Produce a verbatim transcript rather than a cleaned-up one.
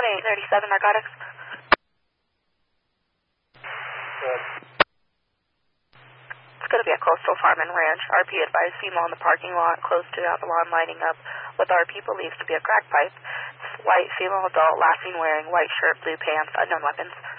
eight thirty-seven narcotics. Good. It's going to be a Coastal Farm and Ranch. R P advised female in the parking lot, close to the lawn lighting up with R P believes to be a crack pipe. White female adult, last seen wearing white shirt, blue pants, unknown weapons.